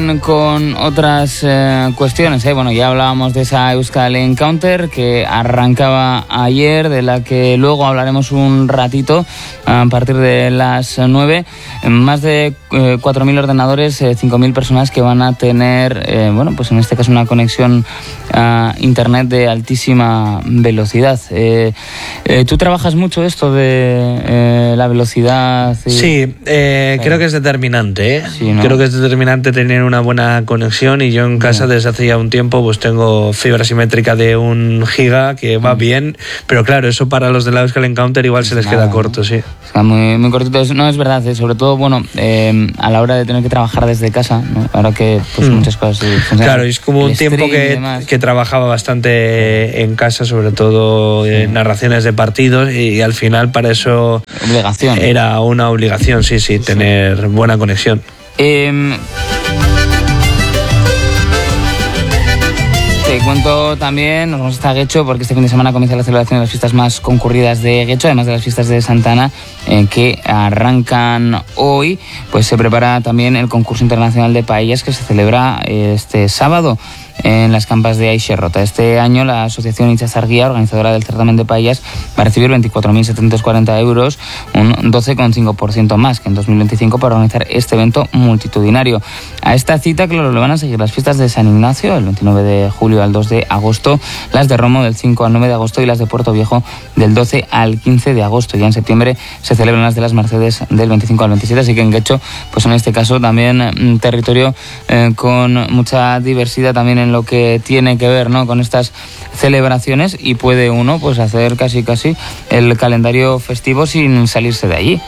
también con otras cuestiones, Bueno, ya hablábamos de esa Euskal Encounter que arrancaba ayer, de la que luego hablaremos un ratito a partir de las 9. Más de 4.000 ordenadores, 5.000 personas que van a tener, pues en este caso una conexión a internet de altísima velocidad. ¿Tú trabajas mucho esto de la velocidad? Sí, creo que es determinante, Sí, ¿no? Creo que es determinante tener una buena conexión, y yo en casa desde hace ya un tiempo pues tengo fibra simétrica de 1 giga que va bien, pero claro, eso para los de la Euskal Encounter igual se les queda corto, sí. Está muy, muy cortito. No, es verdad, sobre todo, a la hora de tener que trabajar desde casa, ¿no? Ahora que pues muchas cosas funcionan. Claro, es como un tiempo que trabajaba bastante en casa, sobre todo en narraciones de partidos, y al final para eso era una obligación, sí, tener buena conexión. Te cuento también, nos vamos hasta Getxo, porque este fin de semana comienza la celebración de las fiestas más concurridas de Getxo, además de las fiestas de Santa Ana, que arrancan hoy. Pues se prepara también el concurso internacional de paellas que se celebra este sábado en las campas de Aixerrota. Este año la asociación Itxasargia, organizadora del certamen de paellas, va a recibir 24.740 euros, un 12,5% más que en 2025, para organizar este evento multitudinario. A esta cita, claro, le van a seguir las fiestas de San Ignacio, el 29 de julio al 2 de agosto, las de Romo del 5 al 9 de agosto y las de Puerto Viejo del 12 al 15 de agosto. Ya en septiembre se celebran las de las Mercedes del 25 al 27, así que en Getxo, pues en este caso también territorio con mucha diversidad también en lo que tiene que ver, ¿no?, con estas celebraciones, y puede uno pues hacer casi el calendario festivo sin salirse de allí.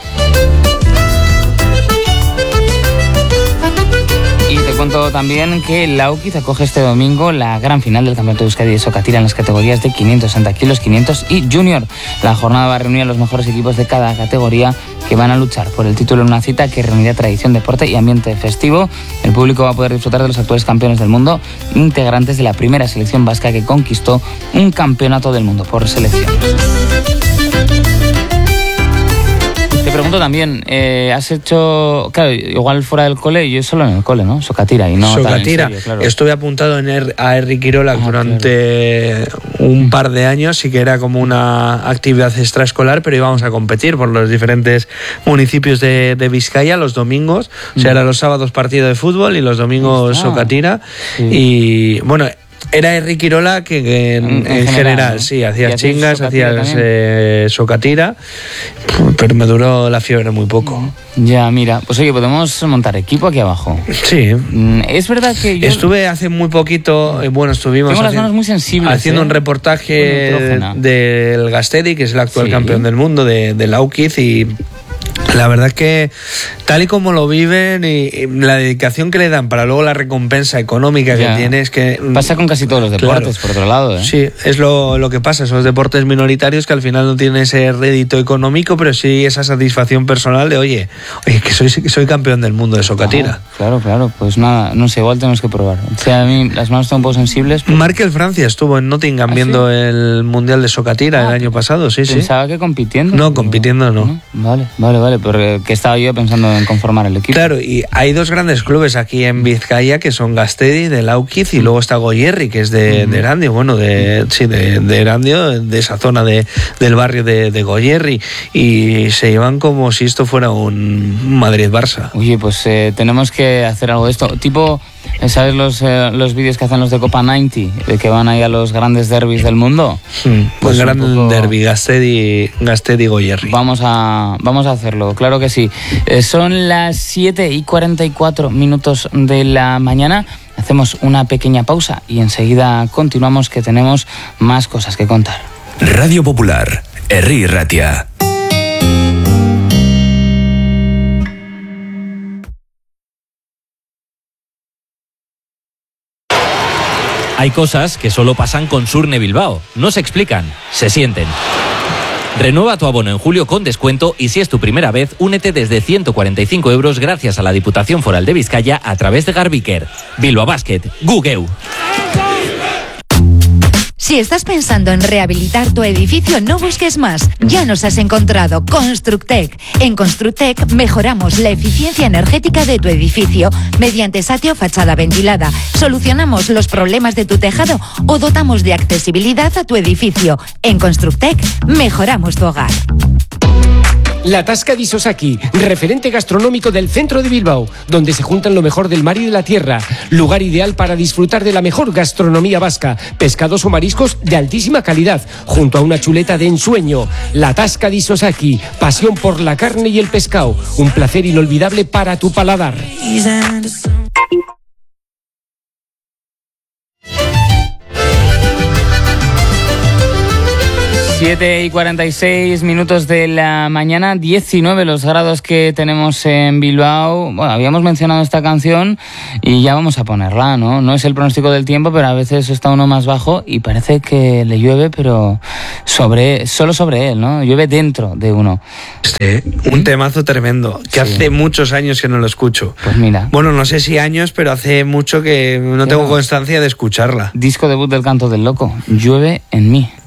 Y te cuento también que el Laukiz acoge este domingo la gran final del Campeonato de Euskadi de Sokatira en las categorías de 560 kilos, 500 y Junior. La jornada va a reunir a los mejores equipos de cada categoría que van a luchar por el título en una cita que reunirá tradición, deporte y ambiente festivo. El público va a poder disfrutar de los actuales campeones del mundo, integrantes de la primera selección vasca que conquistó un campeonato del mundo por selecciones. Te pregunto también, has hecho, claro, igual fuera del cole, yo solo en el cole, ¿no? Sokatira y no Sokatira. Tan en serio, claro. Estuve apuntado a Herri Kirolak durante un par de años, sí que era como una actividad extraescolar, pero íbamos a competir por los diferentes municipios de Vizcaya los domingos, o sea, eran los sábados partido de fútbol y los domingos Sokatira, y bueno, era Herri Kirolak que en general, ¿no? Sí, hacías chingas, hacías Sokatira, pero me duró la fiebre muy poco. Ya, mira, pues oye, podemos montar equipo aquí abajo. Sí. Es verdad que yo estuve hace muy poquito, estuvimos tengo las manos muy sensibles, haciendo un reportaje del Gastedi, que es el actual campeón del mundo de Laukiz, y la verdad que tal y como lo viven y la dedicación que le dan para luego la recompensa económica que tiene, es que pasa con casi todos los deportes, por otro lado, Sí, es lo que pasa, son los deportes minoritarios que al final no tienen ese rédito económico, pero sí esa satisfacción personal de oye, que soy campeón del mundo de Sokatira. Claro, pues nada, no sé, igual tenemos que probar. O sea, a mí las manos están un poco sensibles. Pero... Markel Francia estuvo en Nottingham viendo el Mundial de Sokatira el año pasado, Pensaba que compitiendo. No, compitiendo no. Vale, pero que estaba yo pensando en conformar el equipo. Claro, y hay dos grandes clubes aquí en Vizcaya que son Gastedi, de Laukiz, y luego está Goierri, que es de Erandio, de Erandio, de esa zona del barrio de Goierri, y se llevan como si esto fuera un Madrid-Barça. Oye, pues tenemos que hacer algo de esto, tipo... ¿Sabes los vídeos que hacen los de Copa 90? De que van ahí a los grandes derbis del mundo. Pues gran derbi, Gastedi Goierri. Vamos a hacerlo, claro que sí. Son las 7:44 de la mañana. Hacemos una pequeña pausa y enseguida continuamos, que tenemos más cosas que contar. Radio Popular, Herri Ratia. Hay cosas que solo pasan con Surne Bilbao. No se explican, se sienten. Renueva tu abono en julio con descuento, y si es tu primera vez, únete desde 145 euros gracias a la Diputación Foral de Vizcaya a través de Garbiker. Bilbao Basket, Gugeu. Si estás pensando en rehabilitar tu edificio, no busques más. Ya nos has encontrado. Constructec. En Constructec mejoramos la eficiencia energética de tu edificio mediante satio fachada ventilada. Solucionamos los problemas de tu tejado o dotamos de accesibilidad a tu edificio. En Constructec mejoramos tu hogar. La Tasca di Sosaki, referente gastronómico del centro de Bilbao, donde se juntan lo mejor del mar y de la tierra. Lugar ideal para disfrutar de la mejor gastronomía vasca, pescados o mariscos de altísima calidad, junto a una chuleta de ensueño. La Tasca di Sosaki, pasión por la carne y el pescado, un placer inolvidable para tu paladar. 7:46 de la mañana, 19 los grados que tenemos en Bilbao. Bueno, habíamos mencionado esta canción y ya vamos a ponerla, ¿no? No es el pronóstico del tiempo, pero a veces está uno más bajo y parece que le llueve, pero solo sobre él, ¿no? Llueve dentro de uno. Un temazo tremendo, que hace muchos años que no lo escucho. Pues mira. Bueno, no sé si años, pero hace mucho que no tengo constancia de escucharla. Disco debut del Canto del Loco, Llueve en mí.